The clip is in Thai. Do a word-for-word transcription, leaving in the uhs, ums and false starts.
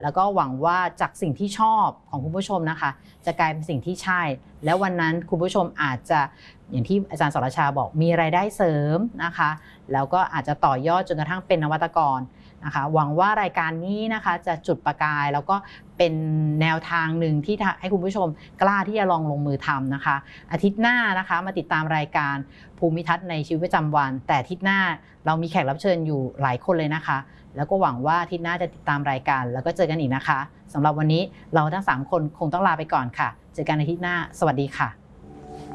แล้วก็หวังว่าจากสิ่งที่ชอบของคุณผู้ชมนะคะจะกลายเป็นสิ่งที่ใช่แล้ววันนั้นคุณผู้ชมอาจจะอย่างที่อาจารย์สรชาบอกมีรายได้เสริมนะคะแล้วก็อาจจะต่อยอดจนกระทั่งเป็นนวัตกรนะคะหวังว่ารายการนี้นะคะจะจุดประกายแล้วก็เป็นแนวทางหนึ่งที่ให้คุณผู้ชมกล้าที่จะลองลงมือทำนะคะอาทิตย์หน้านะคะมาติดตามรายการภูมิทัศน์ในชีวิตประจำวันแต่อาทิตย์หน้าเรามีแขกรับเชิญอยู่หลายคนเลยนะคะแล้วก็หวังว่าอาทิตย์หน้าจะติดตามรายการแล้วก็เจอกันอีกนะคะสำหรับวันนี้เราทั้งสามคนคงต้องลาไปก่อนค่ะเจอกันอาทิตย์หน้าสวัสดีค่ะ